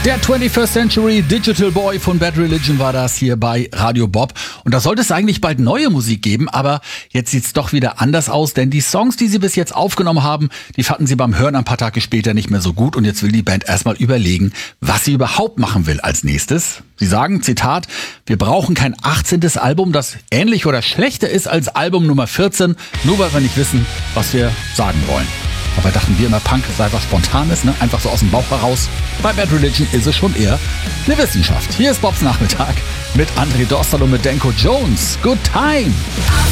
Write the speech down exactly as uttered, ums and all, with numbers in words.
Der twenty-first Century Digital Boy von Bad Religion war das hier bei Radio Bob. Und da sollte es eigentlich bald neue Musik geben, aber jetzt sieht's doch wieder anders aus, denn die Songs, die sie bis jetzt aufgenommen haben, die fanden sie beim Hören ein paar Tage später nicht mehr so gut und jetzt will die Band erstmal überlegen, was sie überhaupt machen will als nächstes. Sie sagen, Zitat, wir brauchen kein achtzehntes Album, das ähnlich oder schlechter ist als Album Nummer vierzehn, nur weil wir nicht wissen, was wir sagen wollen. Dabei dachten wir immer, Punk sei was Spontanes, ne? Einfach so aus dem Bauch heraus. Bei Bad Religion ist es schon eher eine Wissenschaft. Hier ist Bobs Nachmittag mit André Dostal und mit Denko Jones. Good time!